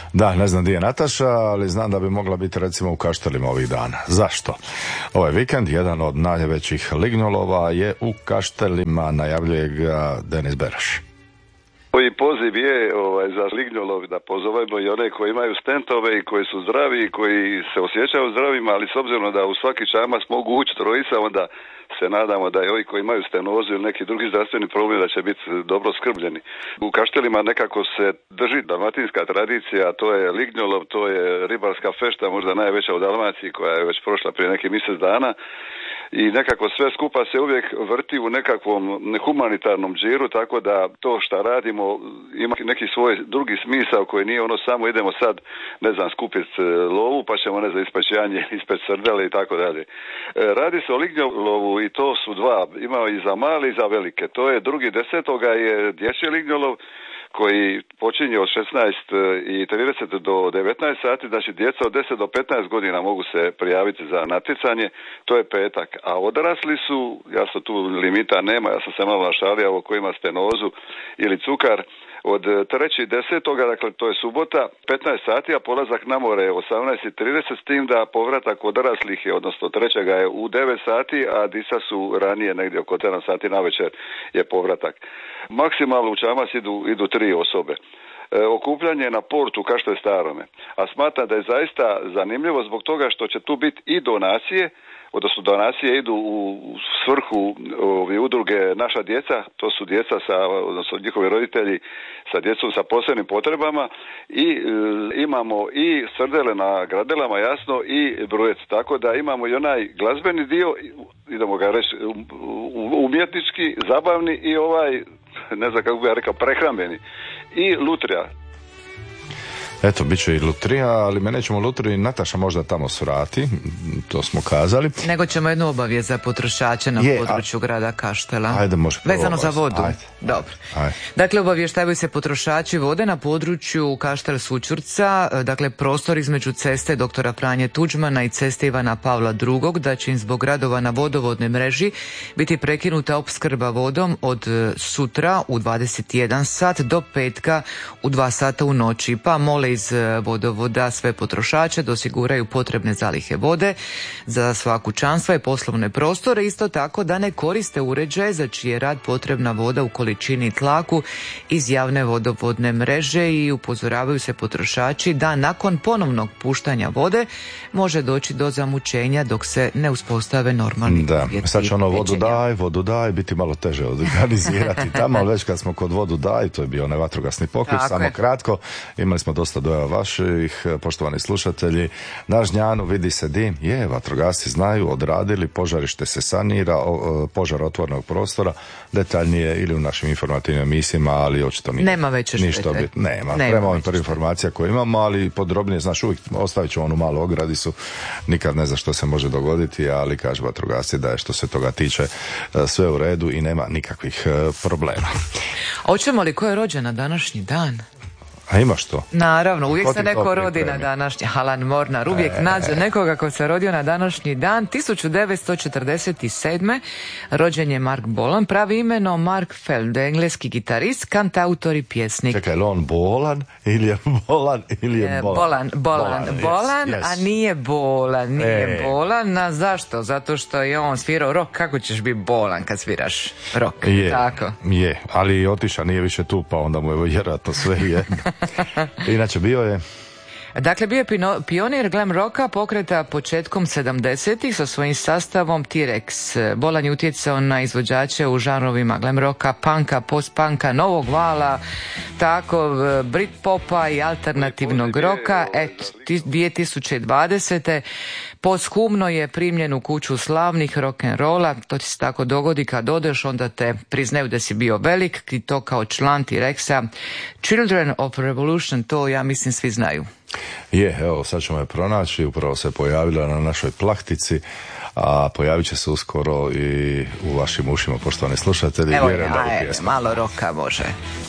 Da, ne znam gdje je Nataša, ali znam da bi mogla biti recimo u Kaštelima ovih dana. Zašto? Ovaj vikend jedan od najvećih lignjolova je u Kaštelima, najavljuje ga Denis Beraš. I poziv je za lignjolov da pozovemo i one koji imaju stentove i koji su zdravi i koji se osjećaju zdravima, ali s obzirom da u svaki čamac mogu ući trojica, onda se nadamo da i ovi koji imaju stenozu ili neki drugi zdravstveni problem da će biti dobro skrbljeni. U Kaštelima nekako se drži dalmatinska tradicija, to je lignjolov, to je ribarska fešta, možda najveća u Dalmaciji koja je već prošla prije neki mjesec dana. I nekako sve skupa se uvijek vrti u nekakvom humanitarnom džiru, tako da to što radimo ima neki svoj drugi smisao koji nije ono samo idemo sad, ne znam, skupiti lovu pa ćemo, ne znam, ispeći janje, ispeći srdele i tako dalje. Radi se o lignjolovu i to su dva, ima i za male i za velike. To je 2.10. je dječji lignjolov koji počinje od 16:30 do 19 sati, znači djeca od 10 do 15 godina mogu se prijaviti za natjecanje, to je petak, a odrasli su, jasno tu limita nema, ja sam se malo našalio ovo ko ima stenozu ili cukar, od 3.10. dakle to je subota, 15 sati, a polazak na more je 18:30, s tim da povratak odraslih je, odnosno trećega je u 9 sati, a disa su ranije negdje oko 7 sati na večer je povratak. Maksimalno u čamac idu 3 osobe. Okupljanje na portu Kaštel Starome, a smatram da je zaista zanimljivo zbog toga što će tu biti i donacije, odnosno donacije idu u svrhu udruge Naša djeca, to su djeca odnosno njihovi roditelji sa djecom sa posebnim potrebama i imamo i srdele na gradelama, jasno, i brujec, tako da imamo i onaj glazbeni dio, idemo ga reći umjetnički, zabavni i ne znam kako bi ja rekao, prehrambeni i lutrija. Eto, bit će i lutrija, ali me nećemo lutriju i Nataša možda tamo svrati, to smo kazali. Nego ćemo jednu obavijest za potrošače na području grada Kaštela. Ajde, može. Vezano za vodu. Ajde. Dobro. Ajde. Dakle, obavještavaju se potrošači vode na području Kaštel Sućurca, dakle prostor između ceste doktora Franje Tuđmana i ceste Ivana Pavla II, da će im zbog radova na vodovodnoj mreži biti prekinuta opskrba vodom od sutra u 21 sat do petka u 2 sata u noći, pa mole iz vodovoda sve potrošače da osiguraju potrebne zalihe vode za sva kućanstva i poslovne prostore, isto tako da ne koriste uređaje za čiji je rad potrebna voda u količini i tlaku iz javne vodovodne mreže i upozoravaju se potrošači da nakon ponovnog puštanja vode može doći do zamućenja dok se ne uspostave normalni uvjeti. Sad će ono vodu daj, biti malo teže organizirati tamo, ali već kad smo kod vodu daj, to je bio onaj vatrogasni pokret, samo kratko, imali smo dosta dojava vaših, poštovani slušatelji. Na Žnjanu vidi se dim, vatrogasci znaju, odradili, požarište se sanira, požar otvorenog prostora, detaljnije ili u našim informativnim emisijama, ali očito nije. Nema veće štete. Nema. Prema ovim prvim informacija koje imamo, ali podrobnije, znaš, uvijek ostavit ću onu malu ogradicu, nikad ne zna što se može dogoditi, ali kaže vatrogasci da je što se toga tiče sve u redu i nema nikakvih problema. Hoćemo li ko je rođen na današnji dan? A imaš to? Naravno, uvijek se neko rodi na današnji, Alan Mornar, uvijek nađe nekoga ko se rodio na današnji dan. 1947. rođen je Mark Bolan, pravi imeno Mark Feld, engleski gitarist, kantautor i pjesnik. Čekaj, je on Bolan ili je Bolan ili je Bolan? Bolan, yes. A nije Bolan, Bolan. A zašto? Zato što je on svirao rock. Kako ćeš biti Bolan kad sviraš rock? Tako. Je, ali otiša, nije više tu, pa onda mu je vjerojatno sve jedno. Inače bio je... Dakle, bio je pionir glam rocka pokreta početkom 70-ih sa svojim sastavom T-Rex. Bolan je utjecao na izvođače u žanrovima glam rocka, punka, post-punka, novog vala, tako Britpopa i alternativnog rocka. 2020. Posthumno je primljen u kuću slavnih rock'n'rolla. To ti se tako dogodi kad odeš, onda te priznaju da si bio velik i to kao član T-Rexa. Children of Revolution, to ja mislim svi znaju. Evo sad ćemo je pronaći, upravo se pojavila na našoj plahtici, a pojavit će se uskoro i u vašim ušima, poštovani slušatelji. Evo malo roka može.